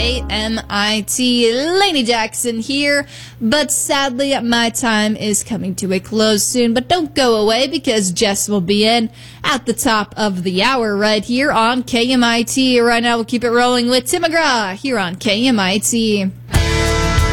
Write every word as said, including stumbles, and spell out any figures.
K M I T. Lainey Jackson here, but sadly my time is coming to a close soon. But don't go away, because Jess will be in at the top of the hour right here on K M I T. Right now we'll keep it rolling with Tim McGraw here on K M I T.